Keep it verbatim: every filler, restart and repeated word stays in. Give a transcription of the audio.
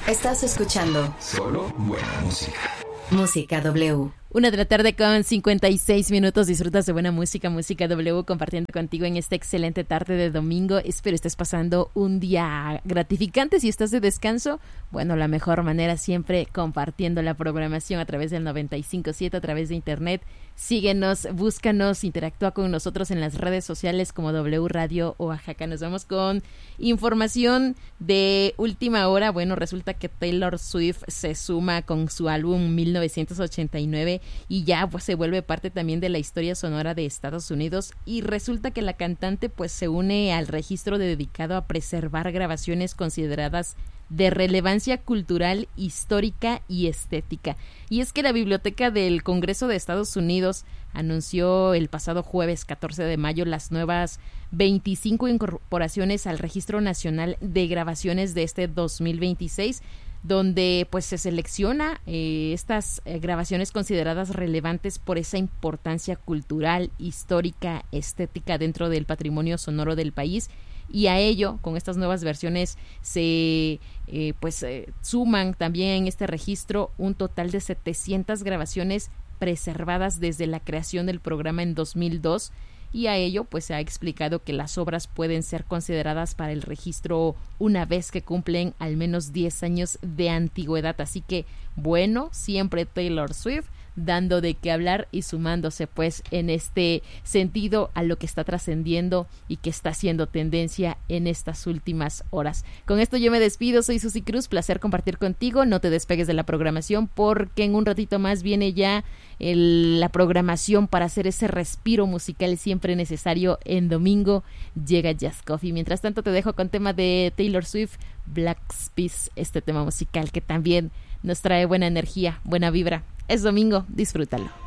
Estás escuchando solo buena música. Música W. Una de la tarde con cincuenta y seis minutos. Disfrutas de buena música, Música W, compartiendo contigo en esta excelente tarde de domingo. Espero estés pasando un día gratificante. Si estás de descanso, bueno, la mejor manera siempre compartiendo la programación a través del noventa y cinco punto siete, a través de internet. Síguenos, búscanos, interactúa con nosotros en las redes sociales como W Radio Oaxaca. Nos vamos con información de última hora. Bueno, resulta que Taylor Swift se suma con su álbum mil novecientos ochenta y nueve y ya pues se vuelve parte también de la historia sonora de Estados Unidos, y resulta que la cantante pues se une al registro dedicado a preservar grabaciones consideradas de relevancia cultural, histórica y estética. Y es que la Biblioteca del Congreso de Estados Unidos anunció el pasado jueves catorce de mayo las nuevas veinticinco incorporaciones al Registro Nacional de Grabaciones de este dos mil veintiséis, donde pues se selecciona eh, estas eh, grabaciones consideradas relevantes por esa importancia cultural, histórica, estética dentro del patrimonio sonoro del país. Y a ello, con estas nuevas versiones, se eh, pues eh, suman también en este registro un total de setecientas grabaciones preservadas desde la creación del programa en dos mil dos, y a ello pues se ha explicado que las obras pueden ser consideradas para el registro una vez que cumplen al menos diez años de antigüedad. Así que bueno, siempre Taylor Swift dando de qué hablar y sumándose pues en este sentido a lo que está trascendiendo y que está haciendo tendencia en estas últimas horas. Con esto yo me despido, soy Susi Cruz, placer compartir contigo. No te despegues de la programación porque en un ratito más viene ya el, la programación para hacer ese respiro musical siempre necesario en domingo. Llega Jazz Coffee. Mientras tanto te dejo con tema de Taylor Swift, Black Spies, este tema musical que también nos trae buena energía, buena vibra. Es domingo, disfrútalo.